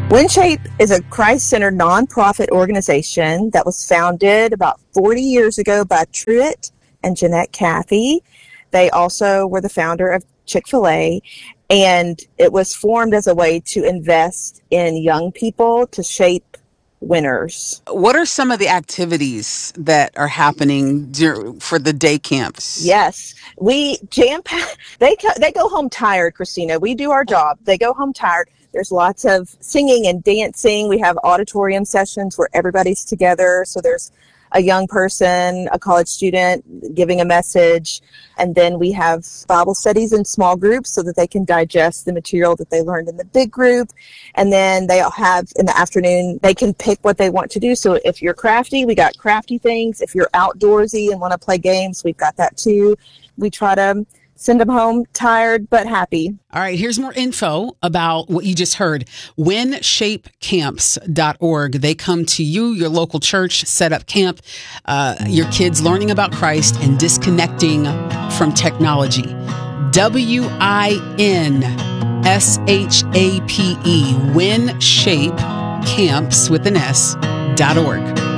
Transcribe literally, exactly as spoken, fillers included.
WinShape is a Christ-centered nonprofit organization that was founded about forty years ago by Truett and Jeanette Cathy. They also were the founder of Chick-fil-A, and it was formed as a way to invest in young people to shape winners. What are some of the activities that are happening dur- for the day camps? Yes, we jam pack. They co- they go home tired, Christina. We do our job. They go home tired. There's lots of singing and dancing. We have auditorium sessions where everybody's together. So there's a young person, a college student giving a message. And then we have Bible studies in small groups so that they can digest the material that they learned in the big group. And then they all have, in the afternoon, they can pick what they want to do. So if you're crafty, we got crafty things. If you're outdoorsy and want to play games, we've got that too. We try to send them home tired but happy. All right, here's more info about what you just heard. win shape camps dot org. They come to you, your local church, set up camp, uh, your kids learning about Christ and disconnecting from technology. W I N S H A P E, WinShape Camps with an S, dot org.